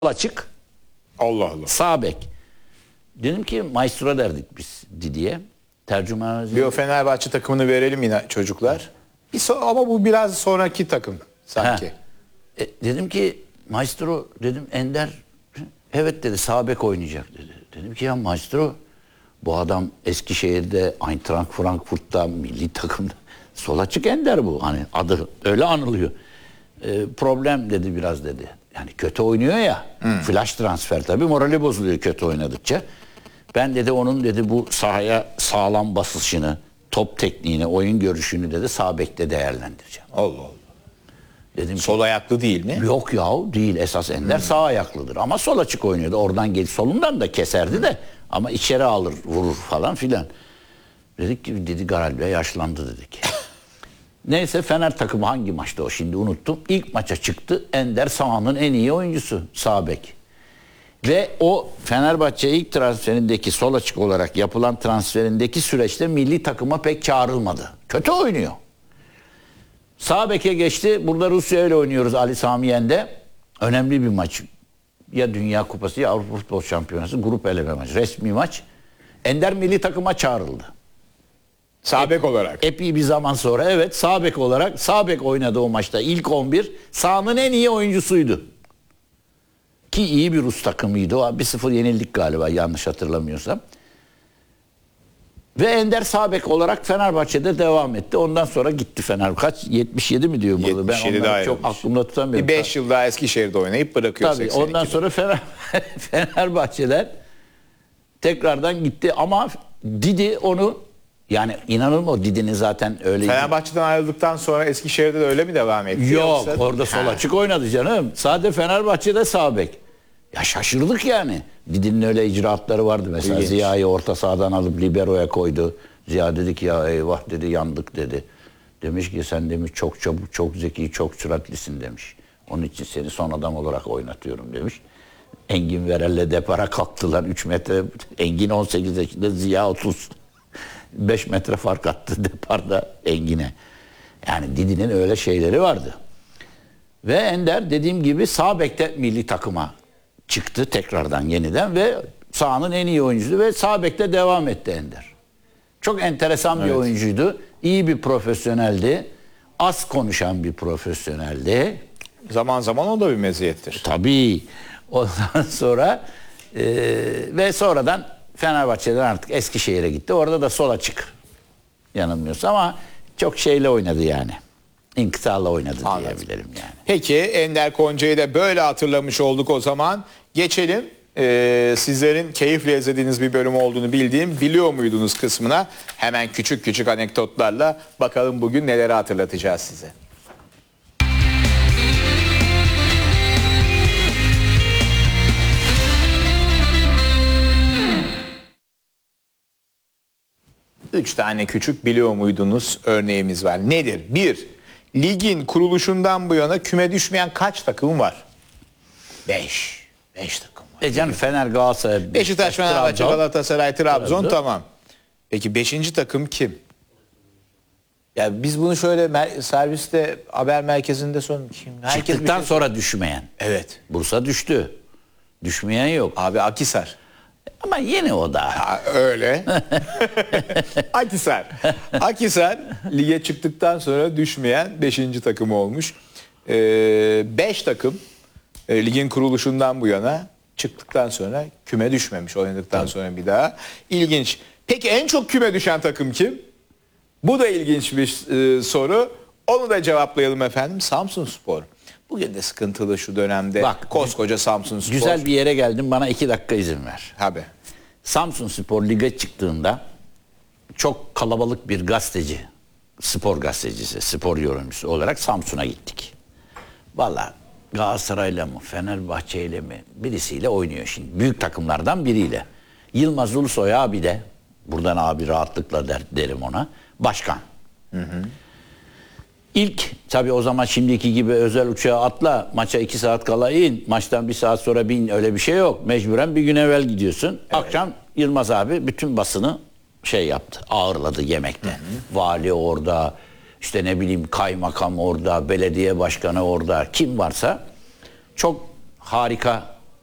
açık. Allah Allah. Sağ bek. Dedim ki maestro derdik biz Didi'ye. Tercüman. Bir o Fenerbahçe takımını verelim yine çocuklar. Ama bu biraz sonraki takım sanki. Dedim ki maestro dedim Ender evet dedi sağ bek oynayacak dedi. Dedim ki ya maestro bu adam Eskişehir'de Eintracht Frankfurt'ta milli takımda sol açık Ender bu. Hani adı öyle anılıyor. Problem dedi biraz dedi. Yani kötü oynuyor ya. Flash transfer tabii morali bozuluyor kötü oynadıkça. Ben dedi onun dedi bu sahaya sağlam basışını, top tekniğini, oyun görüşünü dedi sağ bekte değerlendireceğim. Allah Allah. Dedim Sol ayaklı değil mi? yok yahu değil esas Ender sağ ayaklıdır ama sol açık oynuyordu. Oradan solundan da keserdi de ama içeri alır vurur falan filan. Dedik ki dedi Garalbe yaşlandı dedik. Neyse Fener takımı hangi maçta o şimdi unuttum. İlk maça çıktı Ender sahanın en iyi oyuncusu sağ bek. Ve o Fenerbahçe ilk transferindeki sol açık olarak yapılan transferindeki süreçte milli takıma pek çağrılmadı. Kötü oynuyor. Sağ beke geçti. Burada Rusya ile oynuyoruz Ali Sami Yen'de. Önemli bir maç. Ya Dünya Kupası ya Avrupa Futbol Şampiyonası grup eleme maçı. Resmi maç. Ender milli takıma çağrıldı. Sağ bek olarak. Epey bir zaman sonra evet sağ bek olarak sağ bek oynadı o maçta. İlk 11 sahanın en iyi oyuncusuydu. Ki iyi bir Rus takımıydı. O 1-0 yenildik galiba yanlış hatırlamıyorsam. Ve Ender sağ bek olarak Fenerbahçe'de devam etti. Ondan sonra gitti Fener. Kaç? 77 mi diyor burada? Ben onları çok aklımda tutamıyorum. Bir 5 yıl daha Eskişehir'de oynayıp bırakıyor. Tabii ondan sonra Fenerbahçeler tekrardan gitti ama Didi onu yani inanın o Didi'nin zaten öyle. Fenerbahçe'den ayrıldıktan sonra Eskişehir'de de öyle mi devam etti? Yok orada sol açık oynadı canım. Sadece Fenerbahçe'de sağ bek. Ya şaşırdık yani. Didi'nin öyle icraatları vardı. Mesela İlginç. Ziya'yı orta sahadan alıp libero'ya koydu. Ziya dedi ki ya eyvah dedi yandık dedi. Demiş ki sen demiş çok çabuk, çok zeki, çok süratlisin demiş. Onun için seni son adam olarak oynatıyorum demiş. Engin Verel'le depara kalktılar 3 metre. Engin 18 yaşında Ziya 30. 5 metre fark attı deparda Engin'e. Yani Didi'nin öyle şeyleri vardı. Ve Ender dediğim gibi sağ bekte milli takıma çıktı tekrardan yeniden ve sahanın en iyi oyuncusu ve sağ bekte devam etti Ender. Çok enteresan bir oyuncuydu. İyi bir profesyoneldi. Az konuşan bir profesyoneldi. Zaman zaman o da bir meziyettir. Tabii. Ondan sonra ve sonradan Fenerbahçe'den artık Eskişehir'e gitti. Orada da sol açık yanılmıyorsam ama çok şeyle oynadı yani. İnkıtarla oynadı diyebilirim yani. Peki Ender Konca'yı da böyle hatırlamış olduk o zaman. Geçelim sizlerin keyifle izlediğiniz bir bölüm olduğunu bildiğim biliyor muydunuz kısmına. Hemen küçük küçük anekdotlarla bakalım bugün neleri hatırlatacağız size. Üç tane küçük biliyor muydunuz örneğimiz var. Nedir? 1. Ligin kuruluşundan bu yana küme düşmeyen kaç takım var? 5. 5 takım var. Canım Fener, Galatasaray, Beşiktaş, Fenerbahçe, Trabzon. Galatasaray, Trabzon tamam. Peki 5. takım kim? Ya biz bunu şöyle serviste haber merkezinde son kim? Çıktıktan sonra düşmeyen. Evet. Bursa düştü. Düşmeyen yok. Abi Akhisar. Ama yine o da. Öyle. Akhisar. Akhisar lige çıktıktan sonra düşmeyen 5. takım olmuş. 5 takım ligin kuruluşundan bu yana çıktıktan sonra küme düşmemiş oynadıktan sonra bir daha. İlginç. Peki en çok küme düşen takım kim? Bu da ilginç bir soru. Onu da cevaplayalım efendim. Samsunspor. Bugün de sıkıntılı şu dönemde. Bak, koskoca Samsunspor. Güzel bir yere geldim. Bana 2 dakika izin ver. Tabii. Samsunspor lige çıktığında çok kalabalık bir gazeteci, spor gazetecisi, spor yorumcusu olarak Samsun'a gittik. Vallahi Galatasaray'la mı, Fenerbahçe'yle mi birisiyle oynuyor şimdi. Büyük takımlardan biriyle. Yılmaz Ulusoy abi de, buradan abi rahatlıkla derim ona, başkan. İlk tabii o zaman şimdiki gibi özel uçağa atla, maça 2 saat kala in, maçtan 1 saat sonra bin, öyle bir şey yok. Mecburen bir gün evvel gidiyorsun. Evet. Akşam Yılmaz abi bütün basını yaptı, ağırladı yemekte. Vali orada, işte ne bileyim kaymakam orada, belediye başkanı orada, kim varsa çok harika